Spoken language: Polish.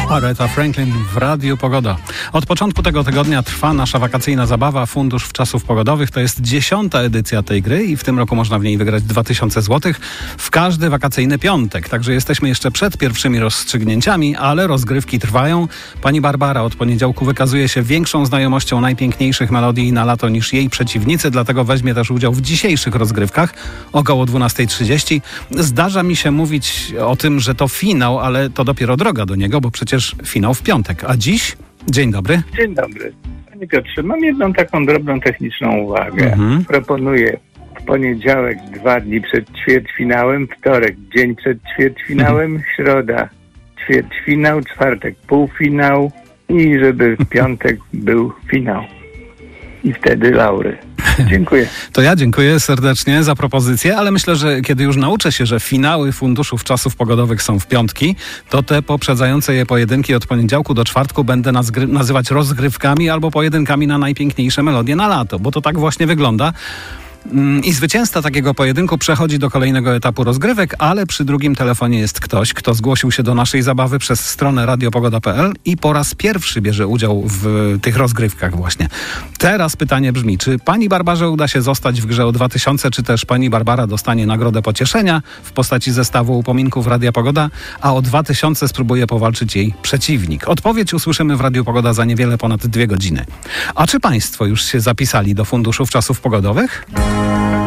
Aretha Franklin w Radiu Pogoda. Od początku tego tygodnia trwa nasza wakacyjna zabawa Fundusz Czasów Pogodowych. To jest 10. edycja tej gry i w tym roku można w niej wygrać 2000 zł w każdy wakacyjny piątek. Także jesteśmy jeszcze przed pierwszymi rozstrzygnięciami, ale rozgrywki trwają. Pani Barbara od poniedziałku wykazuje się większą znajomością najpiękniejszych melodii na lato niż jej przeciwnicy, dlatego weźmie też udział w dzisiejszych rozgrywkach około 12:30. Zdarza mi się mówić o tym, że to finał, ale to dopiero droga do niego, bo przecież finał w piątek. A dziś? Dzień dobry. Dzień dobry. Panie Piotrze, mam jedną taką drobną techniczną uwagę. Proponuję w poniedziałek 2 dni przed ćwierćfinałem, wtorek dzień przed ćwierćfinałem, środa ćwierćfinał, czwartek półfinał i żeby w piątek był finał. I wtedy laury. Dziękuję. To ja dziękuję serdecznie za propozycję, ale myślę, że kiedy już nauczę się, że finały funduszów czasów pogodowych są w piątki, to te poprzedzające je pojedynki od poniedziałku do czwartku będę nazywać rozgrywkami albo pojedynkami na najpiękniejsze melodie na lato, bo to tak właśnie wygląda. I zwycięzca takiego pojedynku przechodzi do kolejnego etapu rozgrywek, ale przy drugim telefonie jest ktoś, kto zgłosił się do naszej zabawy przez stronę radiopogoda.pl i po raz pierwszy bierze udział w tych rozgrywkach właśnie. Teraz pytanie brzmi, czy pani Barbarze uda się zostać w grze o 2000, czy też pani Barbara dostanie nagrodę pocieszenia w postaci zestawu upominków Radia Pogoda, a o 2000 spróbuje powalczyć jej przeciwnik. Odpowiedź usłyszymy w Radiu Pogoda za niewiele ponad 2 godziny. A czy państwo już się zapisali do funduszów czasów pogodowych?